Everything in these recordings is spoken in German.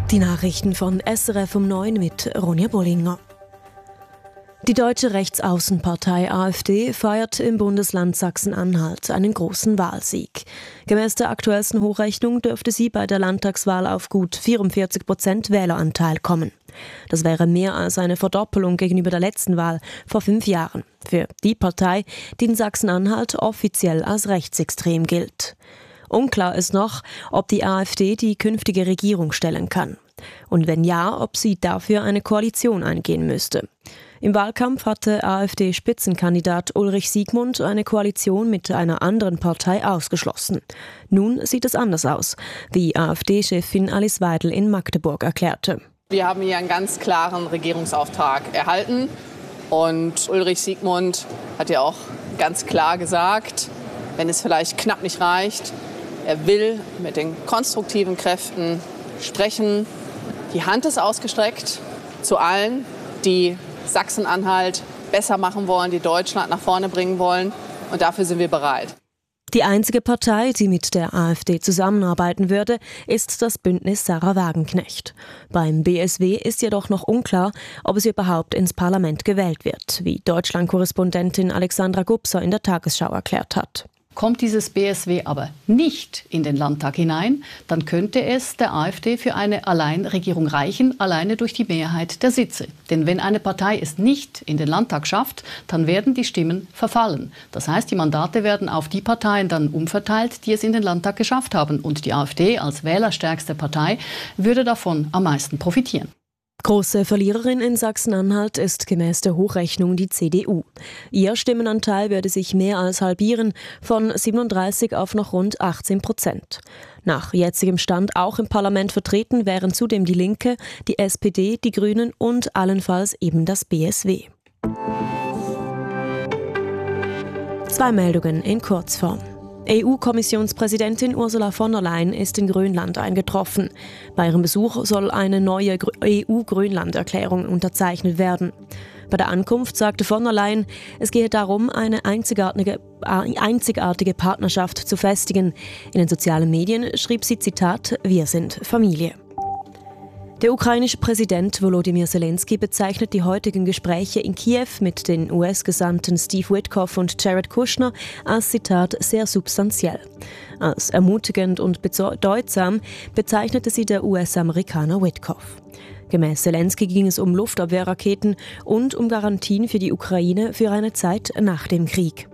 Die Nachrichten von SRF um 9 mit Ronja Bollinger. Die deutsche Rechtsaußenpartei AfD feiert im Bundesland Sachsen-Anhalt einen großen Wahlsieg. Gemäß der aktuellsten Hochrechnung dürfte sie bei der Landtagswahl auf gut 44% Wähleranteil kommen. Das wäre mehr als eine Verdoppelung gegenüber der letzten Wahl vor 5 Jahren. Für die Partei, die in Sachsen-Anhalt offiziell als rechtsextrem gilt. Unklar ist noch, ob die AfD die künftige Regierung stellen kann. Und wenn ja, ob sie dafür eine Koalition eingehen müsste. Im Wahlkampf hatte AfD-Spitzenkandidat Ulrich Siegmund eine Koalition mit einer anderen Partei ausgeschlossen. Nun sieht es anders aus, wie AfD-Chefin Alice Weidel in Magdeburg erklärte. Wir haben hier einen ganz klaren Regierungsauftrag erhalten. Und Ulrich Siegmund hat ja auch ganz klar gesagt, wenn es vielleicht knapp nicht reicht, er will mit den konstruktiven Kräften sprechen. Die Hand ist ausgestreckt zu allen, die Sachsen-Anhalt besser machen wollen, die Deutschland nach vorne bringen wollen. Und dafür sind wir bereit. Die einzige Partei, die mit der AfD zusammenarbeiten würde, ist das Bündnis Sarah Wagenknecht. Beim BSW ist jedoch noch unklar, ob es überhaupt ins Parlament gewählt wird, wie Deutschland-Korrespondentin Alexandra Gubser in der Tagesschau erklärt hat. Kommt dieses BSW aber nicht in den Landtag hinein, dann könnte es der AfD für eine Alleinregierung reichen, alleine durch die Mehrheit der Sitze. Denn wenn eine Partei es nicht in den Landtag schafft, dann werden die Stimmen verfallen. Das heißt, die Mandate werden auf die Parteien dann umverteilt, die es in den Landtag geschafft haben. Und die AfD als wählerstärkste Partei würde davon am meisten profitieren. Große Verliererin in Sachsen-Anhalt ist gemäß der Hochrechnung die CDU. Ihr Stimmenanteil würde sich mehr als halbieren, von 37 auf noch rund 18%. Nach jetzigem Stand auch im Parlament vertreten wären zudem die Linke, die SPD, die Grünen und allenfalls eben das BSW. 2 Meldungen in Kurzform. EU-Kommissionspräsidentin Ursula von der Leyen ist in Grönland eingetroffen. Bei ihrem Besuch soll eine neue EU-Grönland-Erklärung unterzeichnet werden. Bei der Ankunft sagte von der Leyen, es gehe darum, eine einzigartige Partnerschaft zu festigen. In den sozialen Medien schrieb sie, Zitat, wir sind Familie. Der ukrainische Präsident Volodymyr Zelensky bezeichnet die heutigen Gespräche in Kiew mit den US-Gesandten Steve Witkoff und Jared Kushner als, Zitat, sehr substanziell. Als ermutigend und bedeutsam bezeichnete sie der US-Amerikaner Witkoff. Gemäß Zelensky ging es um Luftabwehrraketen und um Garantien für die Ukraine für eine Zeit nach dem Krieg.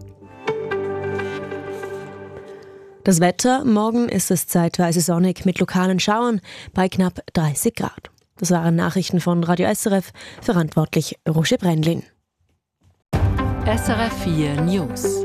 Das Wetter, morgen ist es zeitweise sonnig mit lokalen Schauern bei knapp 30 Grad. Das waren Nachrichten von Radio SRF, verantwortlich Roger Brändlin. SRF 4 News.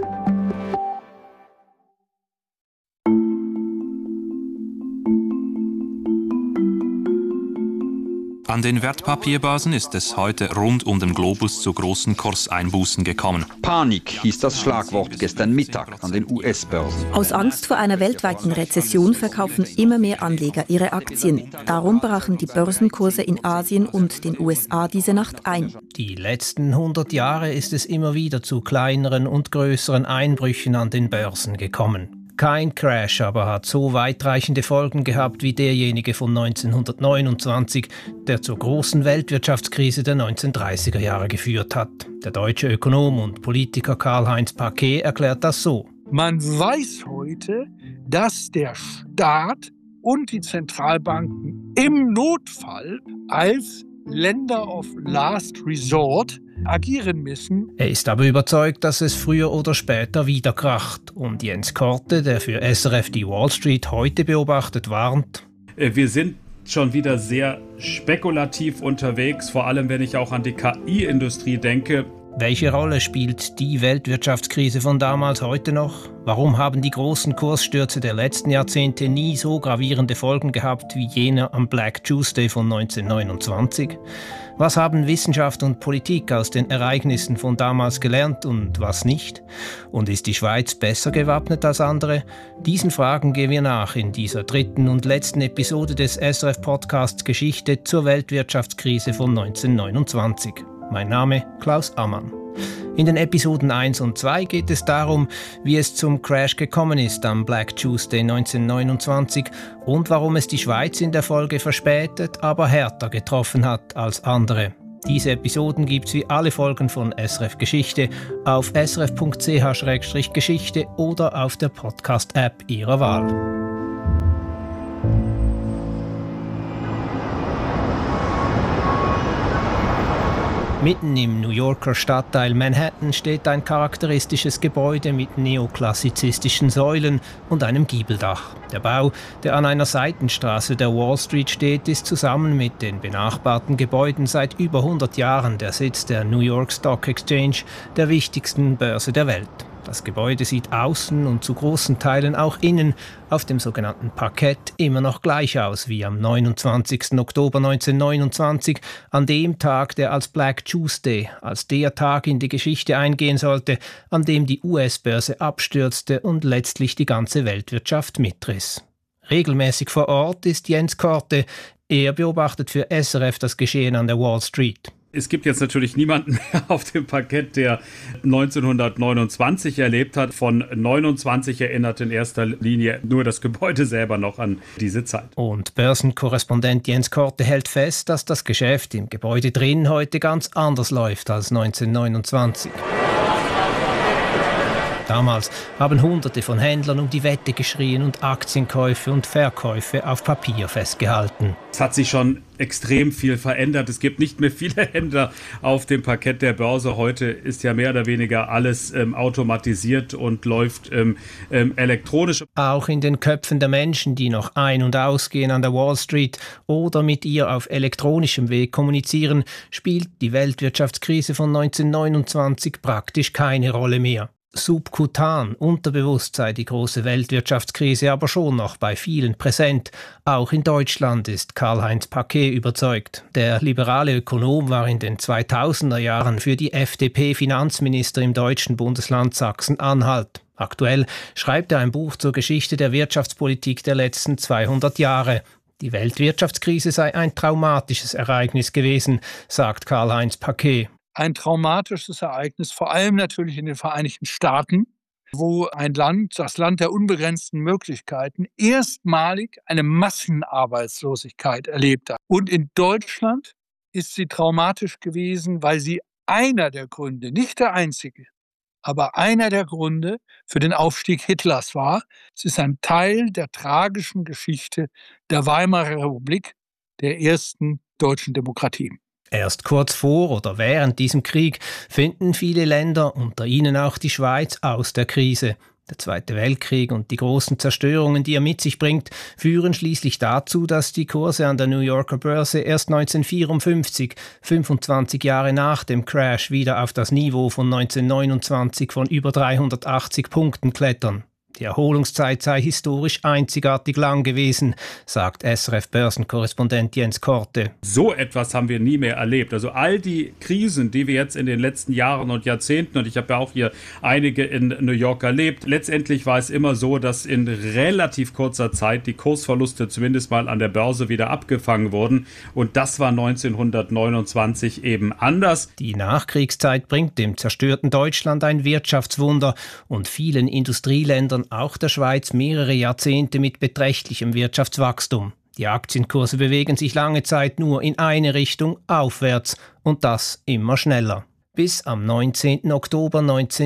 An den Wertpapierbörsen ist es heute rund um den Globus zu großen Kurseinbußen gekommen. Panik hieß das Schlagwort gestern Mittag an den US-Börsen. Aus Angst vor einer weltweiten Rezession verkaufen immer mehr Anleger ihre Aktien. Darum brachen die Börsenkurse in Asien und den USA diese Nacht ein. Die letzten 100 Jahre ist es immer wieder zu kleineren und größeren Einbrüchen an den Börsen gekommen. Kein Crash aber hat so weitreichende Folgen gehabt wie derjenige von 1929, der zur großen Weltwirtschaftskrise der 1930er Jahre geführt hat. Der deutsche Ökonom und Politiker Karl-Heinz Paquet erklärt das so. Man weiß heute, dass der Staat und die Zentralbanken im Notfall als Lender of Last Resort agieren müssen. Er ist aber überzeugt, dass es früher oder später wieder kracht. Und Jens Korte, der für SRF die Wall Street heute beobachtet, warnt. Wir sind schon wieder sehr spekulativ unterwegs, vor allem wenn ich auch an die KI-Industrie denke. Welche Rolle spielt die Weltwirtschaftskrise von damals heute noch? Warum haben die großen Kursstürze der letzten Jahrzehnte nie so gravierende Folgen gehabt wie jener am Black Tuesday von 1929? Was haben Wissenschaft und Politik aus den Ereignissen von damals gelernt und was nicht? Und ist die Schweiz besser gewappnet als andere? Diesen Fragen gehen wir nach in dieser 3. und letzten Episode des SRF-Podcasts Geschichte zur Weltwirtschaftskrise von 1929. Mein Name Klaus Ammann. In den Episoden 1 und 2 geht es darum, wie es zum Crash gekommen ist am Black Tuesday 1929 und warum es die Schweiz in der Folge verspätet, aber härter getroffen hat als andere. Diese Episoden gibt's wie alle Folgen von SRF Geschichte auf srf.ch/geschichte oder auf der Podcast-App Ihrer Wahl. Mitten im New Yorker Stadtteil Manhattan steht ein charakteristisches Gebäude mit neoklassizistischen Säulen und einem Giebeldach. Der Bau, der an einer Seitenstraße der Wall Street steht, ist zusammen mit den benachbarten Gebäuden seit über 100 Jahren der Sitz der New York Stock Exchange, der wichtigsten Börse der Welt. Das Gebäude sieht außen und zu großen Teilen auch innen auf dem sogenannten Parkett immer noch gleich aus wie am 29. Oktober 1929, an dem Tag, der als Black Tuesday, als der Tag in die Geschichte eingehen sollte, an dem die US-Börse abstürzte und letztlich die ganze Weltwirtschaft mitriss. Regelmäßig vor Ort ist Jens Korte. Er beobachtet für SRF das Geschehen an der Wall Street. Es gibt jetzt natürlich niemanden mehr auf dem Parkett, der 1929 erlebt hat. Von 29 erinnert in erster Linie nur das Gebäude selber noch an diese Zeit. Und Börsenkorrespondent Jens Korte hält fest, dass das Geschäft im Gebäude drin heute ganz anders läuft als 1929. Damals haben Hunderte von Händlern um die Wette geschrien und Aktienkäufe und Verkäufe auf Papier festgehalten. Es hat sich schon extrem viel verändert. Es gibt nicht mehr viele Händler auf dem Parkett der Börse. Heute ist ja mehr oder weniger alles automatisiert und läuft elektronisch. Auch in den Köpfen der Menschen, die noch ein- und ausgehen an der Wall Street oder mit ihr auf elektronischem Weg kommunizieren, spielt die Weltwirtschaftskrise von 1929 praktisch keine Rolle mehr. Subkutan, unterbewusst sei die große Weltwirtschaftskrise aber schon noch bei vielen präsent. Auch in Deutschland ist Karl-Heinz Paquet überzeugt. Der liberale Ökonom war in den 2000er Jahren für die FDP Finanzminister im deutschen Bundesland Sachsen-Anhalt. Aktuell schreibt er ein Buch zur Geschichte der Wirtschaftspolitik der letzten 200 Jahre. Die Weltwirtschaftskrise sei ein traumatisches Ereignis gewesen, sagt Karl-Heinz Paquet. Ein traumatisches Ereignis, vor allem natürlich in den Vereinigten Staaten, wo ein Land, das Land der unbegrenzten Möglichkeiten, erstmalig eine Massenarbeitslosigkeit erlebt hat. Und in Deutschland ist sie traumatisch gewesen, weil sie einer der Gründe, nicht der einzige, aber einer der Gründe für den Aufstieg Hitlers war. Es ist ein Teil der tragischen Geschichte der Weimarer Republik, der ersten deutschen Demokratie. Erst kurz vor oder während diesem Krieg finden viele Länder, unter ihnen auch die Schweiz, aus der Krise. Der Zweite Weltkrieg und die großen Zerstörungen, die er mit sich bringt, führen schließlich dazu, dass die Kurse an der New Yorker Börse erst 1954, 25 Jahre nach dem Crash, wieder auf das Niveau von 1929 von über 380 Punkten klettern. Die Erholungszeit sei historisch einzigartig lang gewesen, sagt SRF-Börsenkorrespondent Jens Korte. So etwas haben wir nie mehr erlebt. Also all die Krisen, die wir jetzt in den letzten Jahren und Jahrzehnten, und ich habe ja auch hier einige in New York erlebt, letztendlich war es immer so, dass in relativ kurzer Zeit die Kursverluste zumindest mal an der Börse wieder abgefangen wurden. Und das war 1929 eben anders. Die Nachkriegszeit bringt dem zerstörten Deutschland ein Wirtschaftswunder und vielen Industrieländern, auch der Schweiz, mehrere Jahrzehnte mit beträchtlichem Wirtschaftswachstum. Die Aktienkurse bewegen sich lange Zeit nur in eine Richtung, aufwärts, und das immer schneller. Bis am 19. Oktober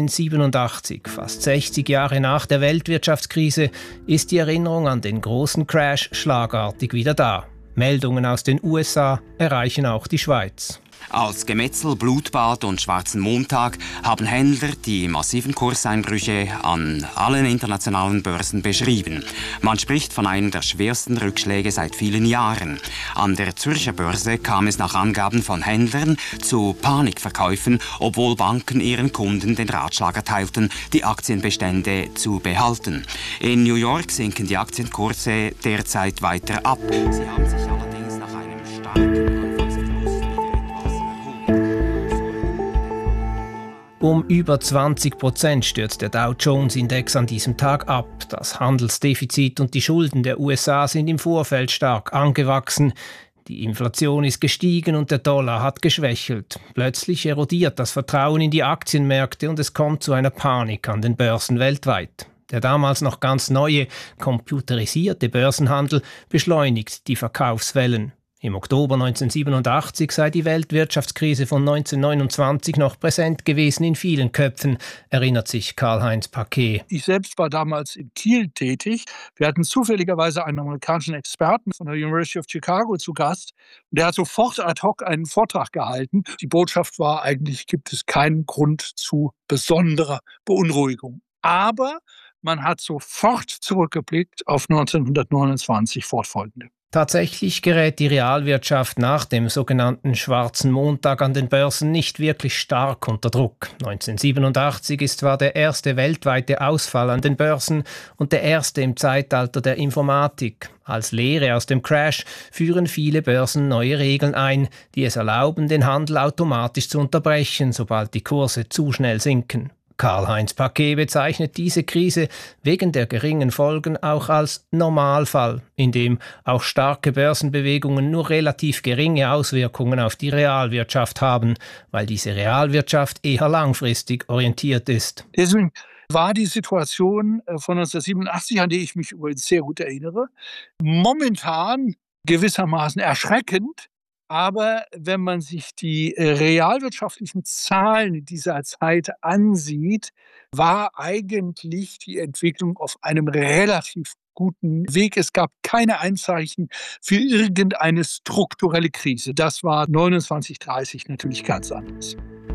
1987, fast 60 Jahre nach der Weltwirtschaftskrise, ist die Erinnerung an den großen Crash schlagartig wieder da. Meldungen aus den USA erreichen auch die Schweiz. Als Gemetzel, Blutbad und Schwarzen Montag haben Händler die massiven Kurseinbrüche an allen internationalen Börsen beschrieben. Man spricht von einem der schwersten Rückschläge seit vielen Jahren. An der Zürcher Börse kam es nach Angaben von Händlern zu Panikverkäufen, obwohl Banken ihren Kunden den Ratschlag erteilten, die Aktienbestände zu behalten. In New York sinken die Aktienkurse derzeit weiter ab. Sie haben sich allerdings nach einem starken Um über 20% stürzt der Dow Jones Index an diesem Tag ab. Das Handelsdefizit und die Schulden der USA sind im Vorfeld stark angewachsen. Die Inflation ist gestiegen und der Dollar hat geschwächelt. Plötzlich erodiert das Vertrauen in die Aktienmärkte und es kommt zu einer Panik an den Börsen weltweit. Der damals noch ganz neue, computerisierte Börsenhandel beschleunigt die Verkaufswellen. Im Oktober 1987 sei die Weltwirtschaftskrise von 1929 noch präsent gewesen in vielen Köpfen, erinnert sich Karl-Heinz Paquet. Ich selbst war damals in Kiel tätig. Wir hatten zufälligerweise einen amerikanischen Experten von der University of Chicago zu Gast. Und der hat sofort ad hoc einen Vortrag gehalten. Die Botschaft war, eigentlich gibt es keinen Grund zu besonderer Beunruhigung. Aber man hat sofort zurückgeblickt auf 1929 fortfolgende. Tatsächlich gerät die Realwirtschaft nach dem sogenannten Schwarzen Montag an den Börsen nicht wirklich stark unter Druck. 1987 ist zwar der erste weltweite Ausfall an den Börsen und der erste im Zeitalter der Informatik. Als Lehre aus dem Crash führen viele Börsen neue Regeln ein, die es erlauben, den Handel automatisch zu unterbrechen, sobald die Kurse zu schnell sinken. Karl-Heinz Paquet bezeichnet diese Krise wegen der geringen Folgen auch als Normalfall, in dem auch starke Börsenbewegungen nur relativ geringe Auswirkungen auf die Realwirtschaft haben, weil diese Realwirtschaft eher langfristig orientiert ist. Deswegen war die Situation von 1987, an die ich mich übrigens sehr gut erinnere, momentan gewissermaßen erschreckend. Aber wenn man sich die realwirtschaftlichen Zahlen dieser Zeit ansieht, war eigentlich die Entwicklung auf einem relativ guten Weg. Es gab keine Anzeichen für irgendeine strukturelle Krise. Das war 29/30 natürlich ganz anders.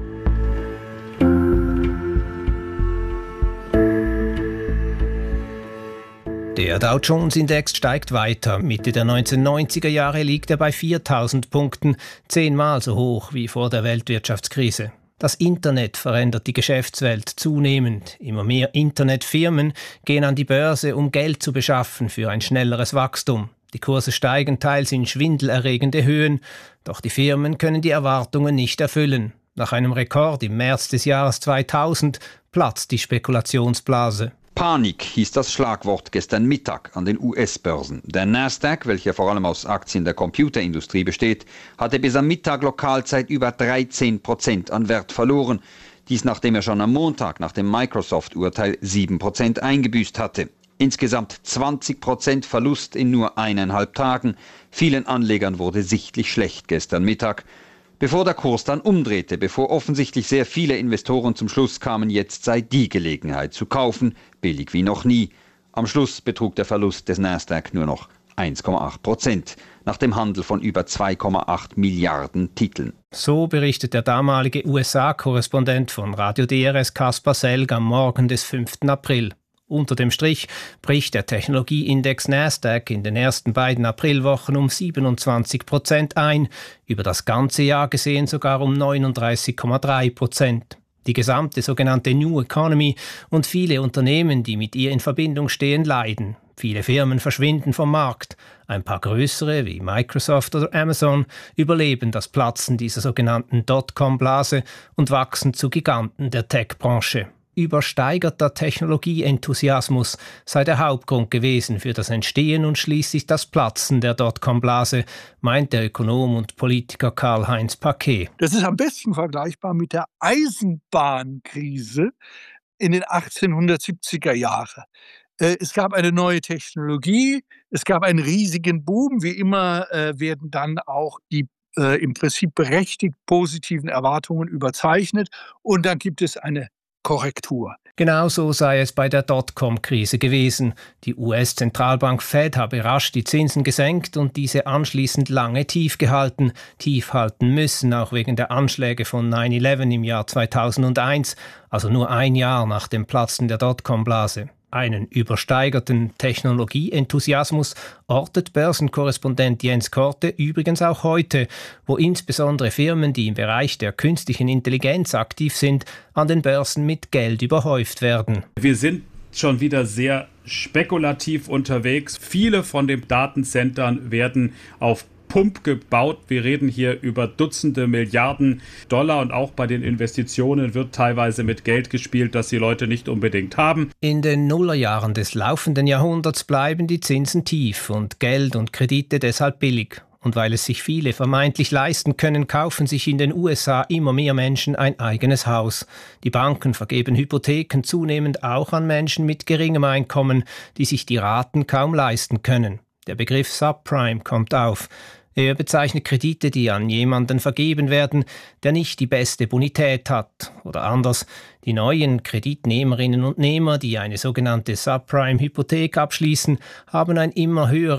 Der Dow Jones Index steigt weiter. Mitte der 1990er Jahre liegt er bei 4.000 Punkten, 10-mal so hoch wie vor der Weltwirtschaftskrise. Das Internet verändert die Geschäftswelt zunehmend. Immer mehr Internetfirmen gehen an die Börse, um Geld zu beschaffen für ein schnelleres Wachstum. Die Kurse steigen teils in schwindelerregende Höhen, doch die Firmen können die Erwartungen nicht erfüllen. Nach einem Rekord im März des Jahres 2000 platzt die Spekulationsblase. Panik hieß das Schlagwort gestern Mittag an den US-Börsen. Der Nasdaq, welcher vor allem aus Aktien der Computerindustrie besteht, hatte bis am Mittag Lokalzeit über 13% an Wert verloren. Dies nachdem er schon am Montag nach dem Microsoft-Urteil 7% eingebüßt hatte. Insgesamt 20% Verlust in nur 1,5 Tagen. Vielen Anlegern wurde sichtlich schlecht gestern Mittag. Bevor der Kurs dann umdrehte, bevor offensichtlich sehr viele Investoren zum Schluss kamen, jetzt sei die Gelegenheit zu kaufen, billig wie noch nie. Am Schluss betrug der Verlust des Nasdaq nur noch 1,8%, nach dem Handel von über 2,8 Milliarden Titeln. So berichtet der damalige USA-Korrespondent von Radio DRS Kaspar Selg am Morgen des 5. April. Unter dem Strich bricht der Technologieindex Nasdaq in den ersten beiden Aprilwochen um 27% ein, über das ganze Jahr gesehen sogar um 39,3%. Die gesamte sogenannte New Economy und viele Unternehmen, die mit ihr in Verbindung stehen, leiden. Viele Firmen verschwinden vom Markt. Ein paar größere, wie Microsoft oder Amazon, überleben das Platzen dieser sogenannten Dotcom-Blase und wachsen zu Giganten der Tech-Branche. Übersteigerter Technologieenthusiasmus sei der Hauptgrund gewesen für das Entstehen und schließlich das Platzen der Dotcom-Blase, meint der Ökonom und Politiker Karl-Heinz Paquet. Das ist am besten vergleichbar mit der Eisenbahnkrise in den 1870er Jahren. Es gab eine neue Technologie, es gab einen riesigen Boom. Wie immer werden dann auch die im Prinzip berechtigt positiven Erwartungen überzeichnet und dann gibt es eine Korrektur. Genauso sei es bei der Dotcom-Krise gewesen. Die US-Zentralbank Fed habe rasch die Zinsen gesenkt und diese anschließend lange tief gehalten, tief halten müssen, auch wegen der Anschläge von 9/11 im Jahr 2001, also nur ein Jahr nach dem Platzen der Dotcom-Blase. Einen übersteigerten Technologieenthusiasmus ortet Börsenkorrespondent Jens Korte übrigens auch heute, wo insbesondere Firmen, die im Bereich der künstlichen Intelligenz aktiv sind, an den Börsen mit Geld überhäuft werden. Wir sind schon wieder sehr spekulativ unterwegs. Viele von den Datencentern werden auf Pump gebaut. Wir reden hier über Dutzende Milliarden Dollar und auch bei den Investitionen wird teilweise mit Geld gespielt, das die Leute nicht unbedingt haben. In den Nullerjahren des laufenden Jahrhunderts bleiben die Zinsen tief und Geld und Kredite deshalb billig. Und weil es sich viele vermeintlich leisten können, kaufen sich in den USA immer mehr Menschen ein eigenes Haus. Die Banken vergeben Hypotheken zunehmend auch an Menschen mit geringem Einkommen, die sich die Raten kaum leisten können. Der Begriff Subprime kommt auf. Er bezeichnet Kredite, die an jemanden vergeben werden, der nicht die beste Bonität hat. Oder anders, die neuen Kreditnehmerinnen und Nehmer, die eine sogenannte Subprime-Hypothek abschließen, haben ein immer höheres